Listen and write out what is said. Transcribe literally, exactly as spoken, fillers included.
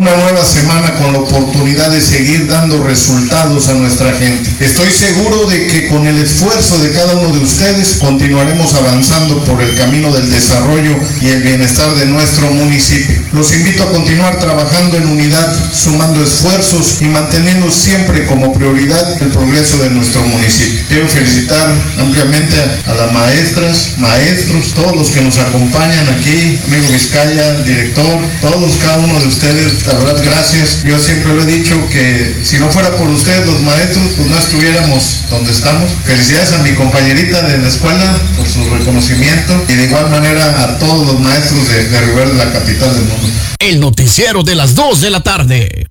una nueva semana con la oportunidad de seguir dando resultados a nuestra gente. Estoy seguro de que con el esfuerzo de cada uno de ustedes continuaremos avanzando por el camino del desarrollo y el bienestar de nuestro municipio. Los invito a continuar trabajando en unidad, sumando esfuerzos y manteniendo siempre como prioridad el progreso de nuestro municipio. Quiero felicitar ampliamente a, a las maestras, maestros, todos los que nos acompañan aquí, amigo Vizcaya, director, todos, cada uno de ustedes, la verdad, gracias. Yo siempre lo he dicho que si no fuera por ustedes, los maestros, pues no estuviéramos donde estamos. Felicidades a mi compañerita de la escuela por su reconocimiento y de igual manera a todos los maestros de, de Rivera, de la capital del mundo. El noticiero de las dos de la tarde.